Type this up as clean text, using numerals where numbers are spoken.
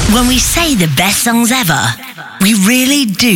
When we say the best songs ever, we really do